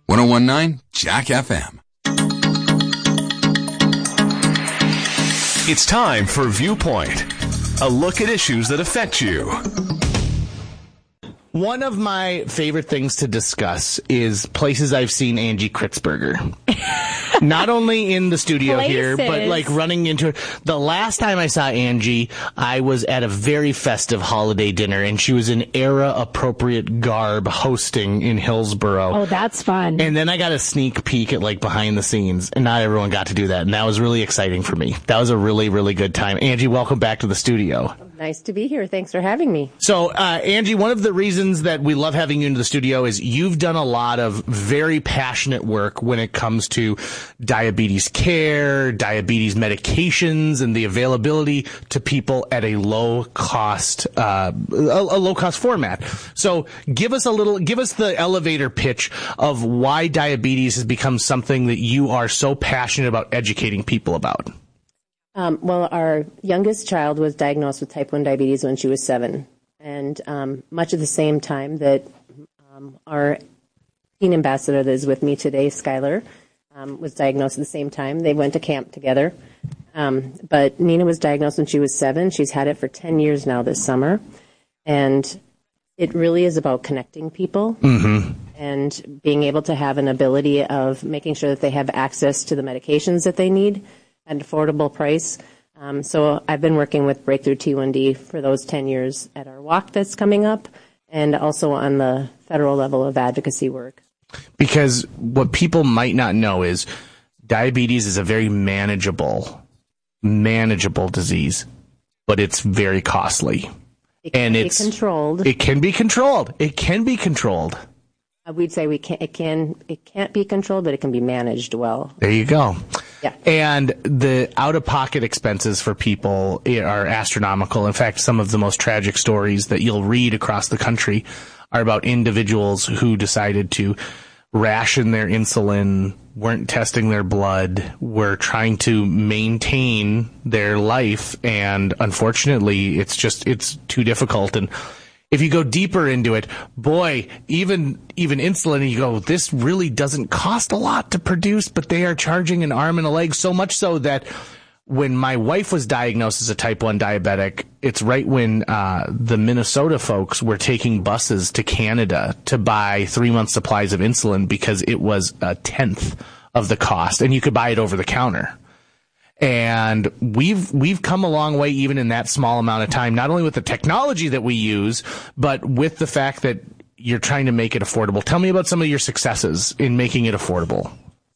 1019 Jack FM. It's time for Viewpoint, a look at issues that affect you. One of my favorite things to discuss is places I've seen Angie Kritzberger. Not only in the studio here, but like running into her. The last time I saw Angie, I was at a very festive holiday dinner, and she was in era-appropriate garb hosting in Hillsboro. Oh, that's fun. And then I got a sneak peek at like behind the scenes, and not everyone got to do that, and that was really exciting for me. That was a really, really good time. Angie, welcome back to the studio. Nice to be here. Thanks for having me. So, Angie, one of the reasons that we love having you into the studio is you've done a lot of very passionate work when it comes to diabetes care, diabetes medications, and the availability to people at a low cost, a low cost format. So, give us the elevator pitch of why diabetes has become something that you are so passionate about educating people about. Well, our youngest child was diagnosed with type 1 diabetes when she was 7. And much at the same time that our teen ambassador that is with me today, Skylar, was diagnosed at the same time. They went to camp together. But Nina was diagnosed when she was 7. She's had it for 10 years now this summer. And it really is about connecting people and being able to have an ability of making sure that they have access to the medications that they need at an affordable price. So I've been working with Breakthrough T1D for those 10 years at our walk that's coming up, and also on the federal level of advocacy work. Because what people might not know is diabetes is a very manageable disease, but it's very costly. It can be controlled. It can be controlled. It can be controlled. We'd say it can't be controlled, but it can be managed well. There you go. Yeah. And the out-of-pocket expenses for people are astronomical. In fact, some of the most tragic stories that you'll read across the country are about individuals who decided to ration their insulin, weren't testing their blood, were trying to maintain their life, and unfortunately, it's too difficult. And if you go deeper into it, boy, even insulin, you go, this really doesn't cost a lot to produce, but they are charging an arm and a leg, so much so that when my wife was diagnosed as a type 1 diabetic, it's right when the Minnesota folks were taking buses to Canada to buy 3-month supplies of insulin because it was a tenth of the cost, and you could buy it over the counter. And we've come a long way even in that small amount of time, not only with the technology that we use, but with the fact that you're trying to make it affordable. Tell me about some of your successes in making it affordable.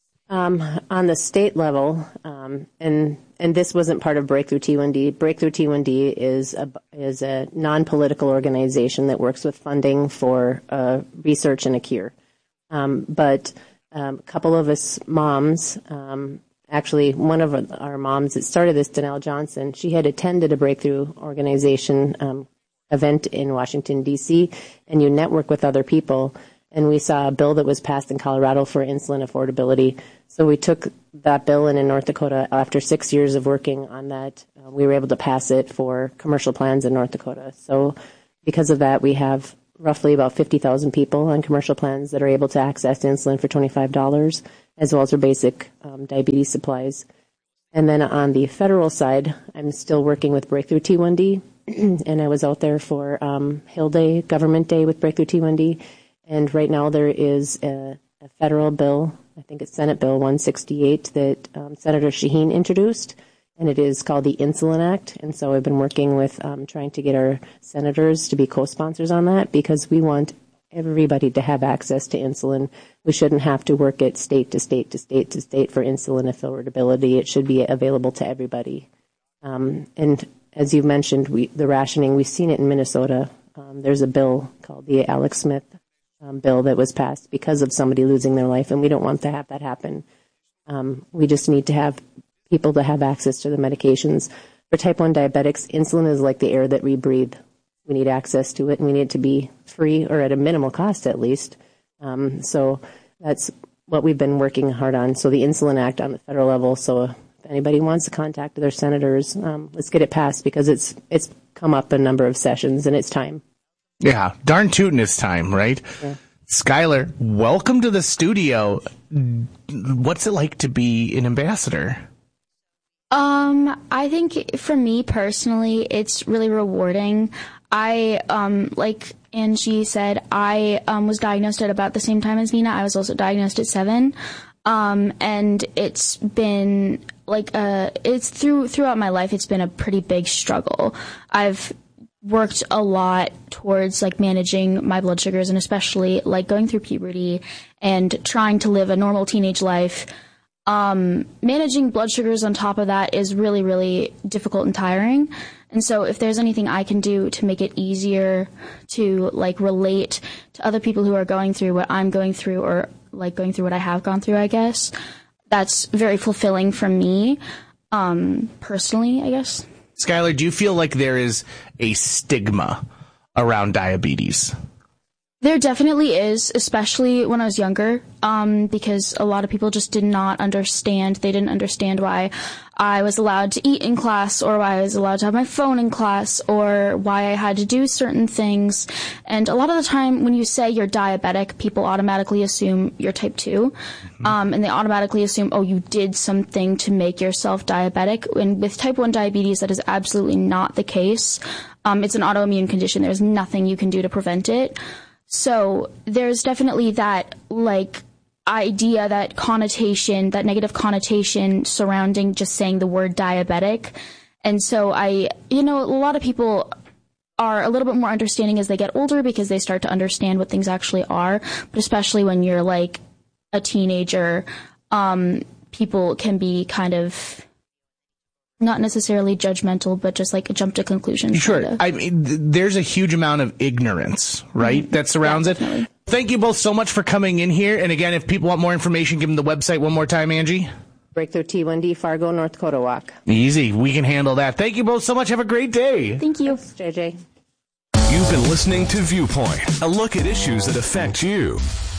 On the state level, and this wasn't part of Breakthrough T1D. Breakthrough T1D is a non-political organization that works with funding for research and a cure. But a couple of us moms, actually, one of our moms that started this, Danelle Johnson, she had attended a Breakthrough organization event in Washington, D.C., and you network with other people. And we saw a bill that was passed in Colorado for insulin affordability. So we took that bill, and in North Dakota, after 6 years of working on that, we were able to pass it for commercial plans in North Dakota. So because of that, we have roughly about 50,000 people on commercial plans that are able to access insulin for $25, as well as their basic diabetes supplies. And then on the federal side, I'm still working with Breakthrough T1D, and I was out there for Hill Day, Government Day with Breakthrough T1D. And right now there is a federal bill, I think it's Senate Bill 168, that Senator Shaheen introduced, and it is called the Insulin Act. And so I've been working with trying to get our senators to be co-sponsors on that, because we want everybody to have access to insulin. We shouldn't have to work at state to state to state to state for insulin affordability. It should be available to everybody. And as you mentioned, the rationing, we've seen it in Minnesota. There's a bill called the Alex Smith bill that was passed because of somebody losing their life, and we don't want to have that happen. We just need to have people to have access to the medications. For type 1 diabetics, insulin is like the air that we breathe. We need access to it, and we need it to be free or at a minimal cost at least. So that's what we've been working hard on. So the Insulin Act on the federal level. So if anybody wants to contact their senators, let's get it passed, because it's come up a number of sessions and it's time. Yeah, darn tootin' it's time, right? Yeah. Skylar, welcome to the studio. What's it like to be an ambassador? I think for me personally, it's really rewarding. Like Angie said, I was diagnosed at about the same time as Nina. I was also diagnosed at 7. And it's been throughout my life, it's been a pretty big struggle. I've worked a lot towards like managing my blood sugars, and especially like going through puberty and trying to live a normal teenage life. Managing blood sugars on top of that is really, really difficult and tiring. And so if there's anything I can do to make it easier to like relate to other people who are going through what I'm going through, or like going through what I have gone through, I guess, that's very fulfilling for me, personally, I guess. Skylar, do you feel like there is a stigma around diabetes? There definitely is, especially when I was younger, because a lot of people just did not understand. They didn't understand why I was allowed to eat in class, or why I was allowed to have my phone in class, or why I had to do certain things. And a lot of the time when you say you're diabetic, people automatically assume you're type 2. And they automatically assume, oh, you did something to make yourself diabetic. And with type 1 diabetes, that is absolutely not the case. It's an autoimmune condition. There's nothing you can do to prevent it. So there's definitely that like idea, that connotation, that negative connotation surrounding just saying the word diabetic. And so a lot of people are a little bit more understanding as they get older, because they start to understand what things actually are. But especially when you're like a teenager, people can be kind of not necessarily judgmental, but just like jump to conclusions. Sure. Kinda. I mean, there's a huge amount of ignorance, right, that surrounds it. Thank you both so much for coming in here. And again, if people want more information, give them the website one more time, Angie. Breakthrough T1D, Fargo, North Dakota Walk. Easy. We can handle that. Thank you both so much. Have a great day. Thank you. Thanks, JJ. You've been listening to Viewpoint, a look at issues that affect you.